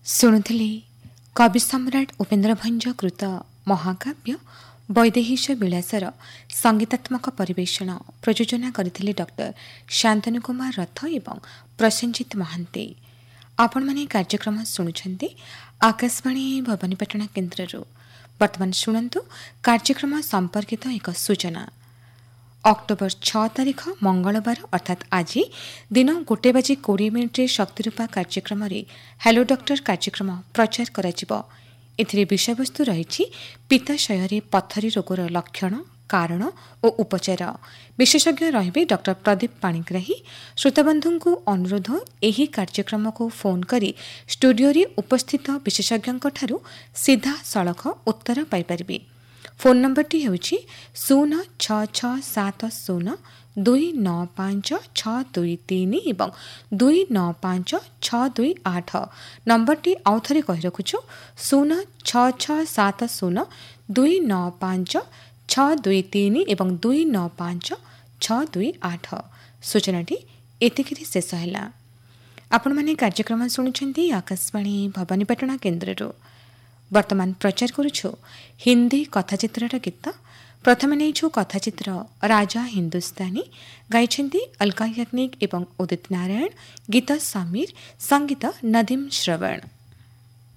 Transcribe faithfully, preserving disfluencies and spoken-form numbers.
ଶୁଣୁଥିଲି କବି ସମ୍ରାଟ ଉପେନ୍ଦ୍ର ଭଞ୍ଜ କୃତ ମହାକାବ୍ୟ ବୈଦେହୀଶ ବିଳାସର ସଙ୍ଗୀତାତ୍ମକ ପରିବେଷଣ ପ୍ରଯୋଜନା କରିଥିଲେ ଡକ୍ଟର ଶାନ୍ତନୁ କୁମାର ରଥ ଏବଂ ପ୍ରସେନଜିତ ମହାନ୍ତି। ଆପଣମାନେ କାର୍ଯ୍ୟକ୍ରମ ଶୁଣୁଛନ୍ତି ଆକାଶବାଣୀ ଭବାନୀପାଟଣା କେନ୍ଦ୍ରରୁ। ବର୍ତ୍ତମାନ ଶୁଣନ୍ତୁ କାର୍ଯ୍ୟକ୍ରମ ସମ୍ପର୍କିତ ଏକ ସୂଚନା। ଅକ୍ଟୋବର ଛଅ ତାରିଖ ମଙ୍ଗଳବାର ଅର୍ଥାତ୍ ଆଜି ଦିନ ଗୋଟେ ବାଜି କୋଡ଼ିଏ ମିନିଟ୍ରେ ଶକ୍ତିରୂପା କାର୍ଯ୍ୟକ୍ରମରେ ହ୍ୟାଲୋ ଡକ୍ଟର କାର୍ଯ୍ୟକ୍ରମ ପ୍ରଚାର କରାଯିବ। ଏଥିରେ ବିଷୟବସ୍ତୁ ରହିଛି ପିତ୍ତାଶୟରେ ପଥରୀ ରୋଗର ଲକ୍ଷଣ, କାରଣ ଓ ଉପଚାର। ବିଶେଷଜ୍ଞ ରହିବେ ଡକ୍ଟର ପ୍ରଦୀପ ପାଣିଗ୍ରାହୀ। ଶ୍ରୋତାବନ୍ଧୁଙ୍କୁ ଅନୁରୋଧ, ଏହି କାର୍ଯ୍ୟକ୍ରମକୁ ଫୋନ୍ କରି ଷ୍ଟୁଡିଓରେ ଉପସ୍ଥିତ ବିଶେଷଜ୍ଞଙ୍କଠାରୁ ସିଧାସଳଖ ଉତ୍ତର ପାଇପାରିବେ। ଫୋନ୍ ନମ୍ବରଟି ହେଉଛି ଶୂନ ଛଅ ଛଅ ସାତ ଶୂନ ଦୁଇ ନଅ ପାଞ୍ଚ ଛଅ ଦୁଇ ତିନି ଏବଂ ଦୁଇ ନଅ ପାଞ୍ଚ ଛଅ ଦୁଇ ଆଠ। ନମ୍ବରଟି ଆଉଥରେ କହି ରଖୁଛୁ ଶୂନ ଛଅ ଛଅ ସାତ ଶୂନ ଦୁଇ ନଅ ପାଞ୍ଚ ଛଅ ଦୁଇ ତିନି ଏବଂ ଦୁଇ ନଅ ପାଞ୍ଚ ଛଅ ଦୁଇ ଆଠ। ସୂଚନାଟି ଏତିକିରେ ଶେଷ ହେଲା। ଆପଣମାନେ କାର୍ଯ୍ୟକ୍ରମ ଶୁଣୁଛନ୍ତି ଆକାଶବାଣୀ ଭବାନୀପାଟଣା କେନ୍ଦ୍ରରୁ। ବର୍ତ୍ତମାନ ପ୍ରଚାର କରୁଛୁ ହିନ୍ଦୀ କଥାଚିତ୍ରର ଗୀତ। ପ୍ରଥମେ ନେଇଛୁ କଥାଚିତ୍ର ରାଜା ହିନ୍ଦୁସ୍ତାନୀ, ଗାଇଛନ୍ତି ଅଲକା ୟାଗ୍ନିକ ଏବଂ ଉଦିତ ନାରାୟଣ, ଗୀତ ସମୀର, ସଙ୍ଗୀତ ନଦୀମ ଶ୍ରବଣ।